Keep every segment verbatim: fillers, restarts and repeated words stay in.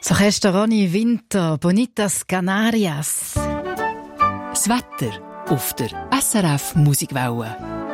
So Ronny Winter, Bonitas Canarias. Das Wetter auf der S R F Musikwelle.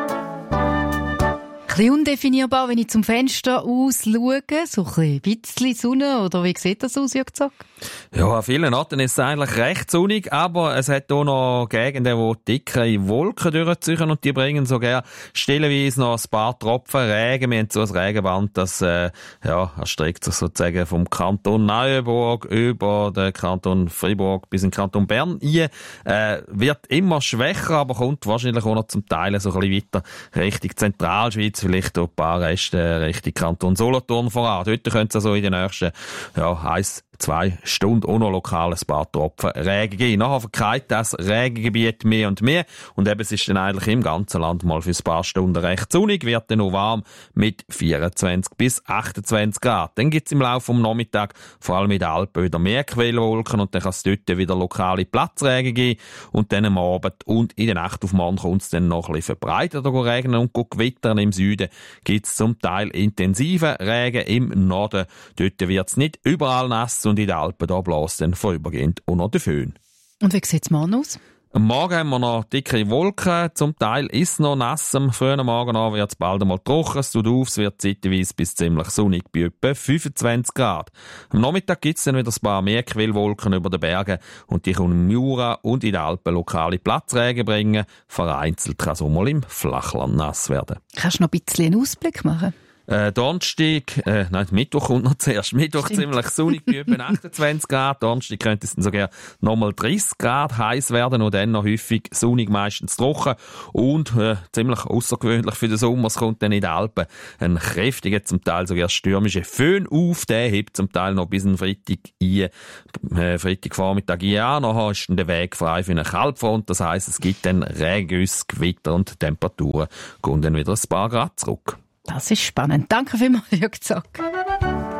Ein bisschen undefinierbar, wenn ich zum Fenster aus schaue. So ein bisschen Sonne, oder wie sieht das aus, Jörg Zock? Ja, an vielen Orten ist es eigentlich recht sonnig, aber es hat auch noch Gegenden, wo dicke Wolken durchziehen und die bringen sogar stellenweise noch ein paar Tropfen Regen. Wir haben so ein Regenband, das äh, ja, erstreckt sich sozusagen vom Kanton Neuenburg über den Kanton Freiburg bis in den Kanton Bern ein. Äh, wird immer schwächer, aber kommt wahrscheinlich auch noch zum Teil so ein bisschen weiter Richtung Zentralschweiz, vielleicht auch ein paar Reste Richtung Kanton Solothurn voran. Dort könnte es also in den nächsten ja, eins, zwei Stunden auch noch lokal ein paar Tropfen Regen geben. Nachher verkeilt das Regengebiet mehr und mehr und eben es ist dann eigentlich im ganzen Land mal für ein paar Stunden recht sonnig, wird dann noch warm mit vierundzwanzig bis achtundzwanzig Grad. Dann gibt es im Laufe des Nachmittags vor allem in den Alpen wieder mehr Quellwolken und dann kann es dort wieder lokale Platzregen geben und dann am Abend und in der Nacht auf morgen kommt es dann noch ein bisschen verbreiteter regnen und gewittern. Im Süden gibt es zum Teil intensiven Regen, im Norden dort wird es nicht überall nass und in den Alpen da bläst dann vorübergehend auch noch der Föhn. Und wie sieht es morgen aus? Am Morgen haben wir noch dicke Wolken. Zum Teil ist es noch nass. Am frühen Morgen an wird es bald einmal trocken. Es tut auf, es wird zeitweise bis ziemlich sonnig bei etwa fünfundzwanzig Grad. Am Nachmittag gibt es dann wieder ein paar mehr Quellwolken über den Bergen und die können im Jura und in den Alpen lokale Platzregen bringen. Vereinzelt kann es auch mal im Flachland nass werden. Kannst du noch ein bisschen einen Ausblick machen? Äh, Donnerstag, äh, nein, Mittwoch kommt noch zuerst. Mittwoch Stimmt. Ziemlich sonnig, bei etwa achtundzwanzig Grad. Donnerstag könnte es dann sogar nochmal dreißig Grad heiß werden und dann noch häufig sonnig, meistens trocken. Und äh, ziemlich außergewöhnlich für den Sommer, es kommt dann in den Alpen ein kräftiger, zum Teil sogar stürmischer Föhn auf. Der hebt zum Teil noch bis in Freitag ein, äh, Freitagvormittag ein an. Nachher ist dann der Weg frei für eine Kaltfront. Das heisst, es gibt dann Regengüsse, Gewitter und Temperaturen gehen dann wieder ein paar Grad zurück. Das ist spannend. Danke vielmals, Jörg Zock.